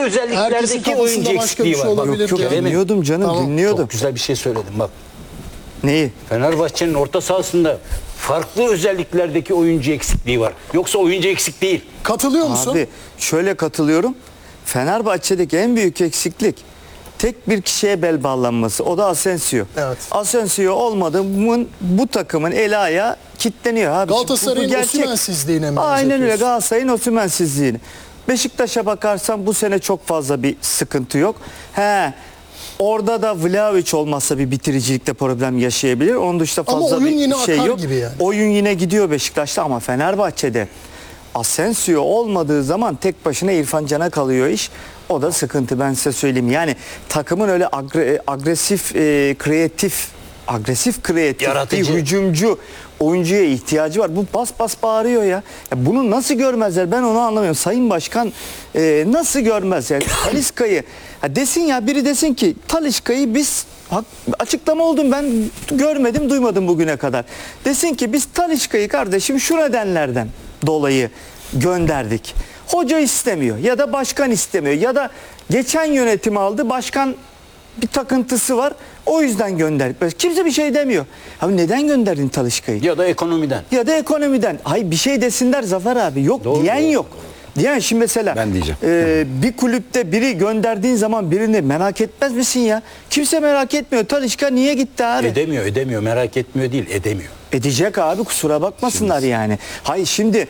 özelliklerdeki oyuncu eksikliği var. Yok, dinliyordum canım, Tamam. dinliyordum. Çok güzel bir şey söyledim bak. Neyi? Fenerbahçe'nin orta sahasında farklı özelliklerdeki oyuncu eksikliği var. Yoksa oyuncu eksik değil. Katılıyor musun? Abi şöyle katılıyorum. Fenerbahçe'deki en büyük eksiklik tek bir kişiye bel bağlanması. O da Asensio. Evet. Asensio olmadı bu takımın eli ayağı kilitleniyor abi. Galatasaray'ın Bu gerçek. Osimhen'sizliğine mi Aynen öyle, benzetiyorsun? Galatasaray'ın Osimhen'sizliğini. Beşiktaş'a bakarsan bu sene çok fazla bir sıkıntı yok. Orada da Vlahovic olmazsa bir bitiricilikte problem yaşayabilir. Onun dışında Ama fazla oyun bir yine şey akar yok. gibi yani. Oyun yine gidiyor Beşiktaş'ta ama Fenerbahçe'de Asensio olmadığı zaman tek başına İrfan Can'a kalıyor iş. O da sıkıntı, ben size söyleyeyim. Yani takımın öyle agresif, kreatif Yaratıcı. bir hücumcu oyuncuya ihtiyacı var. Bu bas bağırıyor ya. Bunu nasıl görmezler? Ben onu anlamıyorum. Sayın Başkan nasıl görmez? Yani Talisca'yı desin ya, biri desin ki Talisca'yı biz, açıklama oldum, ben görmedim duymadım bugüne kadar. Desin ki biz Talisca'yı kardeşim şu nedenlerden dolayı gönderdik. Hoca istemiyor ya da başkan istemiyor ya da geçen yönetim aldı, başkan bir takıntısı var, o yüzden gönderdik. Kimse bir şey demiyor. Abi neden gönderdin Talisca'yı? Ya da ekonomiden. Ya da ekonomiden. Hayır, bir şey desinler Zafer abi. Yok, Doğru, diyen doğru. yok. Diyen şimdi mesela Ben diyeceğim. Bir kulüpte biri gönderdiğin zaman birini merak etmez misin ya? Kimse merak etmiyor. Talisca niye gitti abi? Edemiyor. Merak etmiyor değil, edemiyor. Edecek abi, kusura bakmasınlar yani. Hayır şimdi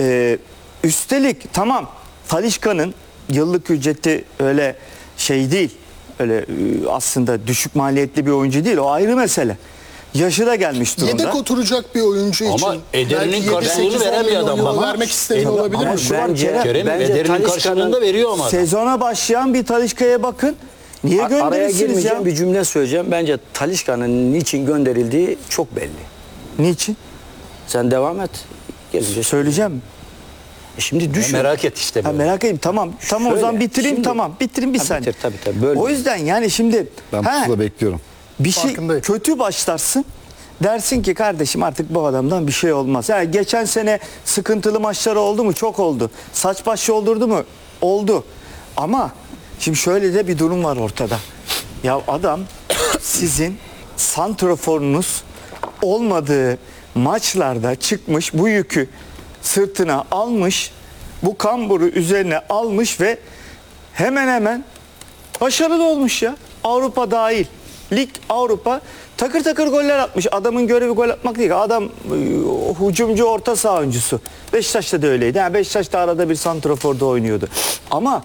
üstelik tamam, Talisca'nın yıllık ücreti öyle şey değil. Öyle aslında düşük maliyetli bir oyuncu değil. O ayrı mesele. Yaşı da gelmiş durumda. Yedek oturacak bir oyuncu için. Ama Eder'in belki karşılığını 7-8-10 veren bir milyon adam euro ama. vermek isteyen olabilir ama mi? şu var Kerem'im, bence Eder'in Talisca'nın karşılığında veriyor ama adam. Sezona başlayan bir Talisca'ya bakın. Niye Araya gönderirsiniz girmeyeceğim, ya? bir cümle söyleyeceğim. Bence Talisca'nın niçin gönderildiği çok belli. Niçin? Sen devam et. Gelince Söyleyeceğim. Şimdi düşün. Merak et işte. Ha, böyle. merak ettim. Tamam o Şöyle, zaman bitireyim, şimdi- tamam. Bitireyim bir Ha, saniye. bitir, tabii, böyle. O yüzden yani şimdi Ben pusula bekliyorum. bir şey Farkındayım. kötü başlarsın. Dersin ki kardeşim artık bu adamdan bir şey olmaz. Yani geçen sene sıkıntılı maçları oldu mu? Çok oldu. Saç baş yoldurdu mu? Oldu. Ama şimdi şöyle de bir durum var ortada. Ya adam sizin santraforunuz olmadığı maçlarda çıkmış, bu yükü sırtına almış, bu kamburu üzerine almış ve hemen başarılı olmuş ya. Avrupa dahil. Lig, Avrupa takır takır goller atmış. Adamın görevi gol atmak değil. Adam hücumcu, orta saha oyuncusu. Beşiktaş'ta da öyleydi. Yani Beşiktaş'ta arada bir santraforda oynuyordu. Ama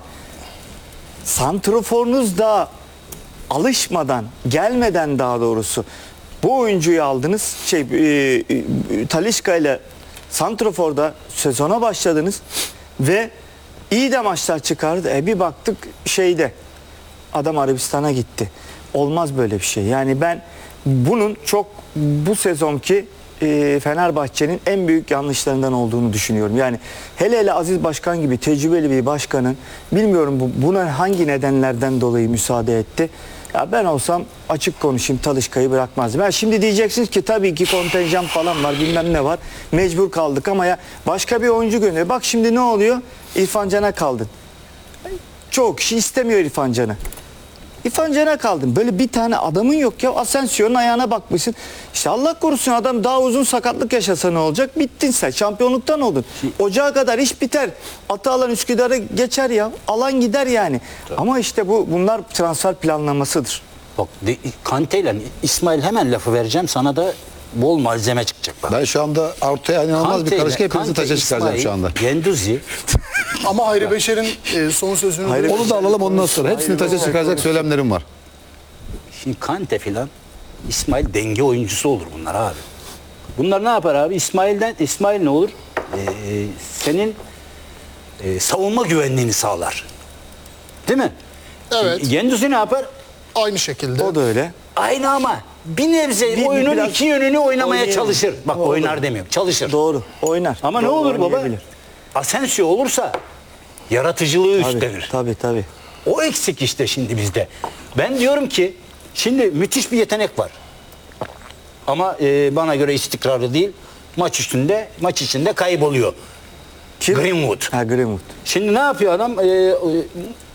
santraforunuz da alışmadan, gelmeden daha doğrusu bu oyuncuyu aldınız. Talisca ile santraforda sezona başladınız ve iyi de maçlar çıkardı. Bir baktık adam Arabistan'a gitti. Olmaz böyle bir şey. Yani ben bunun çok bu sezonki Fenerbahçe'nin en büyük yanlışlarından olduğunu düşünüyorum. Yani hele Aziz Başkan gibi tecrübeli bir başkanın, bilmiyorum buna hangi nedenlerden dolayı müsaade etti. Ya ben olsam açık konuşayım, Talisca'yı bırakmazdım. Ya şimdi diyeceksiniz ki tabii ki kontenjan falan var, bilmem ne var. Mecbur kaldık ama ya başka bir oyuncu gönderiyor. Bak şimdi ne oluyor? İrfan Can'a kaldın. Çoğu kişi istemiyor İrfan Can'ı. İrfan Can'a kaldın. Böyle bir tane adamın yok ya. Asensio'nun ayağına bakmışsın. İşte Allah korusun, adam daha uzun sakatlık yaşasa ne olacak? Bittin sen. Şampiyonluktan oldun. Ocağa kadar iş biter. Atalan Üsküdar'ı geçer ya. Alan gider yani. Tabii. Ama işte bunlar transfer planlamasıdır. Bak Kante ile İsmail, hemen lafı vereceğim. Sana da bol malzeme çıkacak bak. Ben şu anda ortaya inanılmaz bir karışık, hepinizi taşa çıkaracağım şu anda. Genduzi. Ama Hayri Beşer'in son sözünü Onu da alalım, ondan sonra. Hepsini taşa çıkaracak söylemlerim var. Şimdi Kante filan, İsmail denge oyuncusu olur bunlar abi. Bunlar ne yapar abi? İsmail ne olur? Senin savunma güvenliğini sağlar. Değil mi? Evet. Genduzi ne yapar? Aynı şekilde. O da öyle. Aynı ama bir nebze oyunun biraz iki yönünü oynamaya oynayabilir. çalışır. Bak Olur. oynar demiyorum. Çalışır. Doğru. Oynar. Ama Doğru, ne olur baba? oynayabilir. Asensio olursa yaratıcılığı üstlenir. Tabii. O eksik işte şimdi bizde. Ben diyorum ki şimdi müthiş bir yetenek var. Ama bana göre istikrarlı değil. Maç içinde kayboluyor. Kim? Greenwood. Ha, Greenwood. Şimdi ne yapıyor adam?